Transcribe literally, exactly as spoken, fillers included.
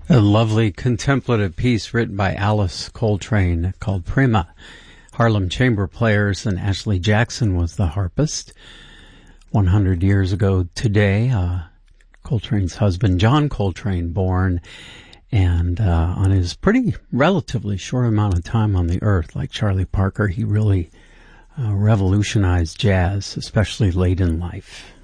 A lovely contemplative piece written by Alice Coltrane called Prima. Harlem Chamber Players, and Ashley Jackson was the harpist. one hundred years ago today, uh, Coltrane's husband, John Coltrane, born, and uh, on his pretty relatively short amount of time on the earth, like Charlie Parker, he really uh, revolutionized jazz, especially late in life.